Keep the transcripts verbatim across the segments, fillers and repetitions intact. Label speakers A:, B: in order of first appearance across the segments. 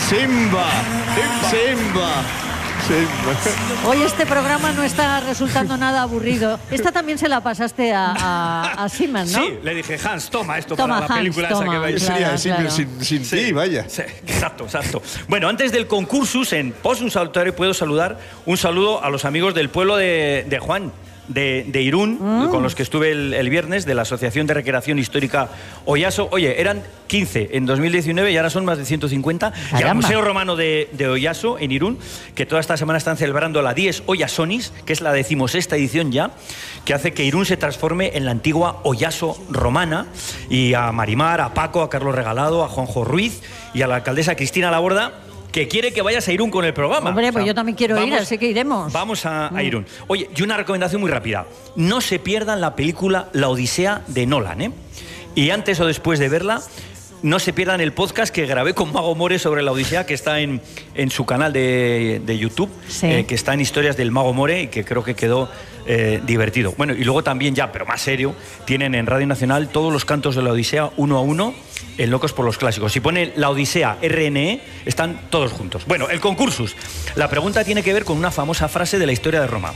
A: Simba, Simba.
B: Hoy este programa no está resultando nada aburrido. Esta también se la pasaste a, a, a Simon, ¿no?
C: Sí, le dije, Hans, toma esto
B: toma,
C: para la
B: Hans,
C: película
B: toma,
C: esa que veis.
B: claro,
A: Sería Simba
B: claro.
A: sin, sin
C: Sí,
A: ti, vaya.
C: Sí, exacto, exacto. Bueno, antes del concursus, en Pos un Salutario, puedo saludar un saludo a los amigos del pueblo de, de Juan. De, de Irún, mm. con los que estuve el, el viernes, de la Asociación de Recreación Histórica Oyaso. Oye, eran quince en dos mil diecinueve y ahora son más de ciento cincuenta.
B: Caramba.
C: Y al Museo Romano de, de Oyaso, en Irún, que toda esta semana están celebrando la Dies Oyasonis, que es la decimosexta edición ya, que hace que Irún se transforme en la antigua Oyaso romana. Y a Marimar, a Paco, a Carlos Regalado, a Juanjo Ruiz y a la alcaldesa Cristina Laborda, que quiere que vayas a Irún con el programa.
B: Hombre, pues
C: o sea,
B: yo también quiero
C: vamos,
B: ir, así que iremos.
C: Vamos a, a Irún. Oye, y una recomendación muy rápida. No se pierdan la película La Odisea de Nolan, ¿eh? Y antes o después de verla, no se pierdan el podcast que grabé con Mago More sobre La Odisea, que está en, en su canal de, de YouTube,
B: sí.
C: eh, que está en Historias del Mago More y que creo que quedó eh, divertido. Bueno, y luego también ya, pero más serio, tienen en Radio Nacional todos los cantos de La Odisea uno a uno en Locos por los Clásicos. Si pone La Odisea R N E, están todos juntos. Bueno, el concursus. La pregunta tiene que ver con una famosa frase de la historia de Roma.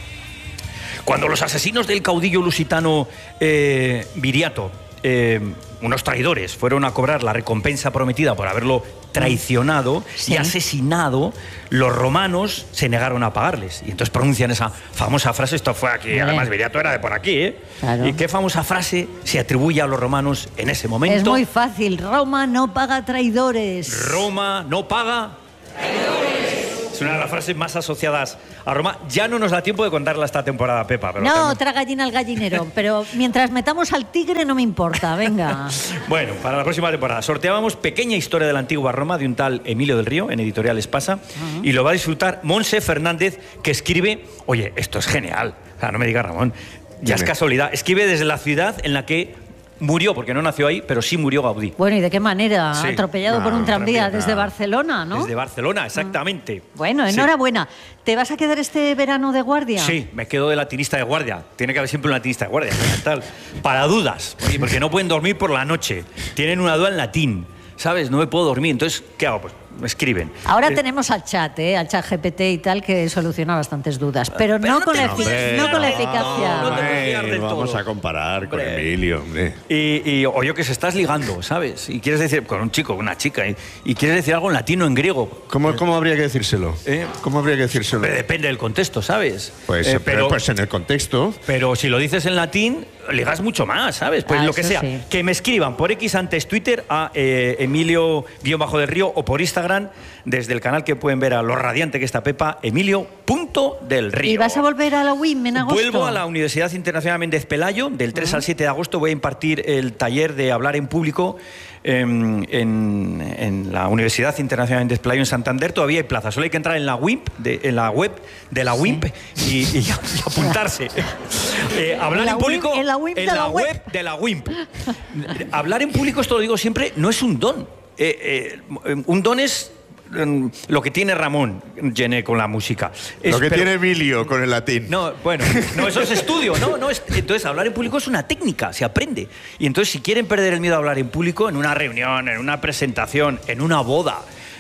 C: Cuando los asesinos del caudillo lusitano eh, Viriato, eh, unos traidores, fueron a cobrar la recompensa prometida por haberlo traicionado sí. y asesinado, los romanos se negaron a pagarles. Y entonces pronuncian esa famosa frase. Esto fue aquí, Bien. además Viriato era de por aquí, ¿eh? Claro. ¿Y qué famosa frase se atribuye a los romanos en ese momento?
B: Es muy fácil. Roma no paga traidores.
C: Roma no paga traidores. Es una de las frases más asociadas a Roma. Ya no nos da tiempo de contarla esta temporada, Pepa. Pero
B: no,
C: tenemos...
B: otra gallina al gallinero. Pero mientras metamos al tigre no me importa, venga.
C: Bueno, para la próxima temporada sorteábamos Pequeña Historia de la Antigua Roma de un tal Emilio del Río, en Editorial Espasa. Uh-huh. Y lo va a disfrutar Monse Fernández, que escribe... Oye, esto es genial. O sea, no me digas, Ramón. Ya Dime. Es casualidad. Escribe desde la ciudad en la que... murió, porque no nació ahí, pero sí murió Gaudí.
B: Bueno, ¿y de qué manera? Sí. Atropellado no, por un tranvía, tranvía desde no. Barcelona, ¿no?
C: Desde Barcelona, exactamente.
B: Bueno, enhorabuena. Sí. ¿Te vas a quedar este verano de guardia?
C: Sí, me quedo de latinista de guardia. Tiene que haber siempre un latinista de guardia, tal. Para dudas, porque no pueden dormir por la noche. Tienen una duda en latín, ¿sabes? No me puedo dormir. Entonces, ¿qué hago? Pues me escriben.
B: Ahora
C: eh,
B: tenemos al chat, ¿eh? Al chat G P T y tal, que soluciona bastantes dudas. Pero, pero no, no, con la hombre, no con la eficacia.
A: No, no te vamos todo. a comparar hombre. con Emilio, hombre.
C: Y, y, o yo que se estás ligando, ¿sabes? Y quieres decir, con un chico, una chica, y, y quieres decir algo en latino, en griego.
A: ¿Cómo, cómo habría que decírselo? ¿Eh? ¿Cómo habría que decírselo?
C: Pero depende del contexto, ¿sabes?
A: Pues, eh, pero, pues en el contexto.
C: Pero si lo dices en latín, ligas mucho más, ¿sabes? Pues
B: ah,
C: lo que sea. Sí. Que me escriban por X antes Twitter a eh, Emilio-del Río o por Instagram, desde el canal que pueden ver a lo radiante que está Pepa, Emilio.del Río.
B: ¿Y vas a volver a la U I M en agosto?
C: Vuelvo a la Universidad Internacional Méndez Pelayo. Del tres uh-huh. al siete de agosto voy a impartir el taller de hablar en público en, en, en la Universidad Internacional Méndez Pelayo en Santander. Todavía hay plaza. Solo hay que entrar en la W I M, de, en la web de la U I M P y, y, y apuntarse. eh, hablar en, en público
B: en la, en
C: la
B: la
C: web.
B: web
C: de la U I M P. Hablar en público, esto lo digo siempre, no es un don. Eh, eh, un don es lo que tiene Ramón Gené con la música. Es,
A: lo que
C: pero,
A: tiene Emilio con el latín.
C: No, bueno, no, eso es estudio, ¿no? no es, entonces, hablar en público es una técnica, se aprende. Y entonces, si quieren perder el miedo a hablar en público, en una reunión, en una presentación, en una boda,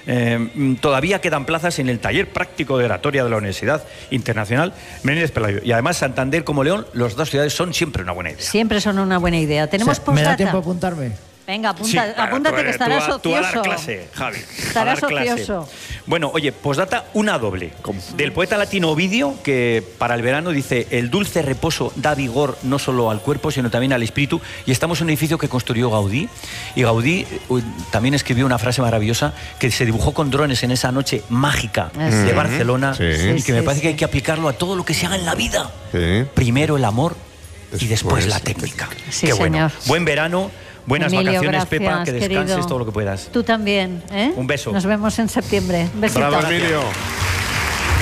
C: eh, todavía quedan plazas en el taller práctico de oratoria de la Universidad Internacional Méndez Pelayo. Y además, Santander como León, las dos ciudades son siempre una buena idea.
B: Siempre son una buena idea. Tenemos
D: o sea, ¿me da tiempo a apuntarme?
B: Venga, apunta,
C: sí,
B: apúntate
C: tú,
B: que estarás
C: tú,
B: ocioso.
C: Tú a dar clase, Javi.
B: Estarás
C: a dar
B: ocioso.
C: Clase. Bueno, oye, postdata una doble. ¿Cómo? Del poeta latino Ovidio, que para el verano dice: el dulce reposo da vigor no solo al cuerpo, sino también al espíritu. Y estamos en un edificio que construyó Gaudí. Y Gaudí uh, también escribió una frase maravillosa que se dibujó con drones en esa noche mágica sí. de Barcelona. Sí. Y que sí, me parece sí. que hay que aplicarlo a todo lo que se haga en la vida. Sí. Primero el amor después, y después la técnica.
B: Sí,
C: Qué
B: señor.
C: bueno. Buen verano. Buenas
B: Emilio,
C: vacaciones,
B: gracias,
C: Pepa, que descanses
B: querido.
C: todo lo que puedas.
B: Tú también, ¿eh?
C: Un beso.
B: Nos vemos en septiembre. Un besito.
A: Bravo, Emilio.